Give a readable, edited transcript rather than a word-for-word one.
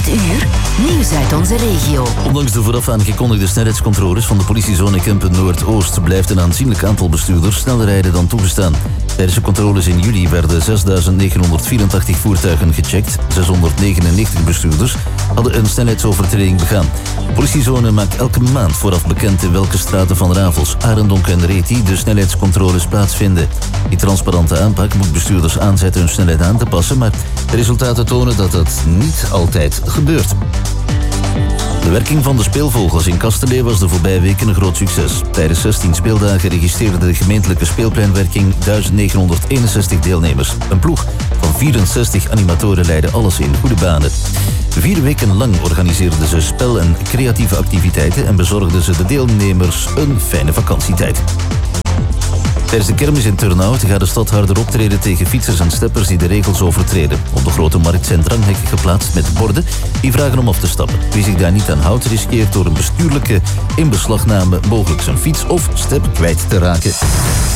Het uur, nieuws uit onze regio. Ondanks de vooraf aangekondigde snelheidscontroles van de politiezone Kempen Noordoost blijft een aanzienlijk aantal bestuurders sneller rijden dan toegestaan. Tijdens de controles in juli werden 6.984 voertuigen gecheckt. 699 bestuurders hadden een snelheidsovertreding begaan. De politiezone maakt elke maand vooraf bekend in welke straten van Ravels, Arendonk en Reti de snelheidscontroles plaatsvinden. Die transparante aanpak moet bestuurders aanzetten hun snelheid aan te passen, maar de resultaten tonen dat dat niet altijd gebeurt. De werking van de speelvogels in Kastelee was de voorbije weken een groot succes. Tijdens 16 speeldagen registreerde de gemeentelijke speelpleinwerking 1961 deelnemers. Een ploeg van 64 animatoren leidde alles in goede banen. 4 weken lang organiseerden ze spel- en creatieve activiteiten en bezorgden ze de deelnemers een fijne vakantietijd. Tijdens de kermis in Turnhout gaat de stad harder optreden tegen fietsers en steppers die de regels overtreden. Op de Grote Markt zijn dranghekken geplaatst met borden die vragen om af te stappen. Wie zich daar niet aan houdt, riskeert door een bestuurlijke inbeslagname mogelijk zijn fiets of step kwijt te raken.